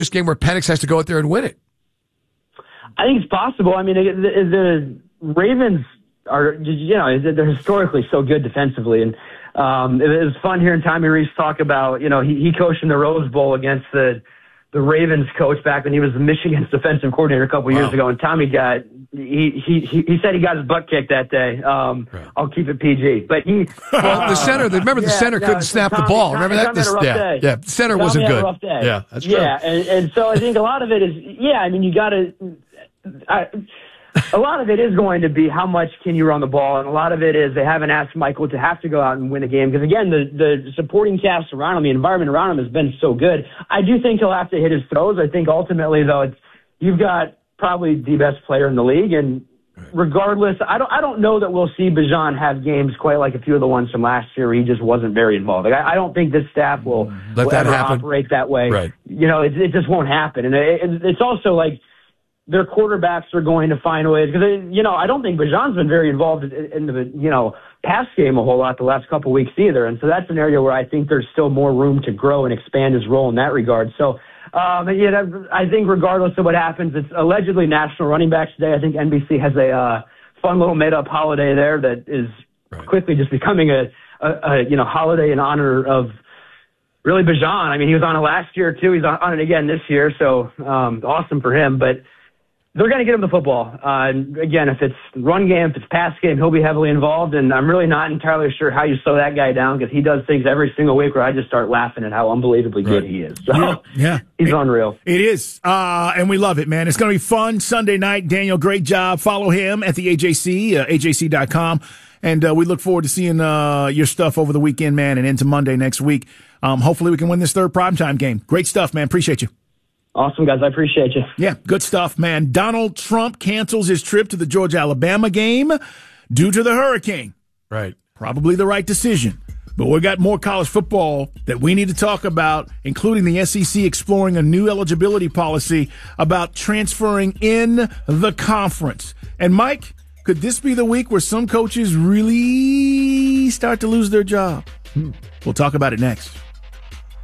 this game where Penix has to go out there and win it? I think it's possible. I mean, the Ravens are, they're historically so good defensively. And it was fun hearing Tommy Rees talk about, he coached in the Rose Bowl against the Ravens coach back when he was the Michigan's defensive coordinator a couple years ago. And Tommy he said he got his butt kicked that day. Right. I'll keep it PG. But the center, the center couldn't snap the ball. Remember that? The center wasn't good. Yeah, that's true. Yeah, and so I think a lot of it is, you got to, a lot of it is going to be how much can you run the ball, and a lot of it is they haven't asked Michael to have to go out and win a game because, again, the supporting cast around him, the environment around him has been so good. I do think he'll have to hit his throws. I think ultimately, though, you've got probably the best player in the league, and regardless, I don't know that we'll see Bijan have games quite like a few of the ones from last year where he just wasn't very involved. Like, I don't think this staff will ever operate that way. Right. It just won't happen. And it's also like their quarterbacks are going to find ways because, I don't think Bijan's been very involved in the, pass game a whole lot the last couple of weeks either. And so that's an area where I think there's still more room to grow and expand his role in that regard. So, I think regardless of what happens, it's allegedly National Running Backs Day. I think NBC has a fun little made-up holiday there that is quickly just becoming a holiday in honor of really Bijan. I mean, he was on it last year too. He's on it again this year, so awesome for him. But they're going to get him the football. Again, if it's run game, if it's pass game, he'll be heavily involved. And I'm really not entirely sure how you slow that guy down because he does things every single week where I just start laughing at how unbelievably good he is. So he's unreal. It is. And we love it, man. It's going to be fun Sunday night. Daniel, great job. Follow him at the AJC, AJC.com. And we look forward to seeing your stuff over the weekend, man, and into Monday next week. Hopefully we can win this third primetime game. Great stuff, man. Appreciate you. Awesome, guys. I appreciate you. Yeah, good stuff, man. Donald Trump cancels his trip to the Georgia-Alabama game due to the hurricane. Right. Probably the right decision. But we got more college football that we need to talk about, including the SEC exploring a new eligibility policy about transferring in the conference. And, Mike, could this be the week where some coaches really start to lose their job? We'll talk about it next.